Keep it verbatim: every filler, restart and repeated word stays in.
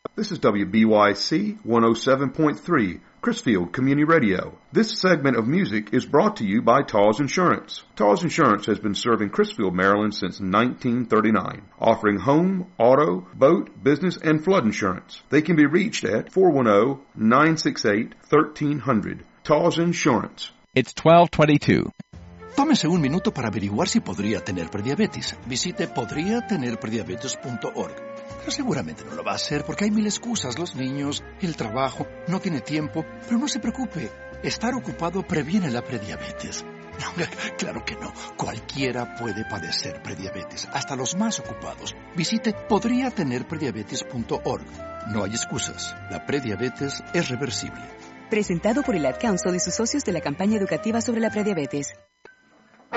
This is W B Y C one oh seven point three, Chrisfield Community Radio. This segment of music is brought to you by Taws Insurance. Taws Insurance has been serving Chrisfield, Maryland since nineteen thirty-nine, offering home, auto, boat, business, and flood insurance. They can be reached at four one zero, nine six eight, one three zero zero. Taws Insurance. It's twelve twenty-two. Tómese un minuto para averiguar si podría tener prediabetes. Visite podría tener prediabetes punto org. Pero seguramente no lo va a hacer porque hay mil excusas. Los niños, el trabajo, no tiene tiempo. Pero no se preocupe. Estar ocupado previene la prediabetes. No, claro que no. Cualquiera puede padecer prediabetes, hasta los más ocupados. Visite podría tener prediabetes punto org. No hay excusas. La prediabetes es reversible. Presentado por el Ad Council y sus socios de la campaña educativa sobre la prediabetes.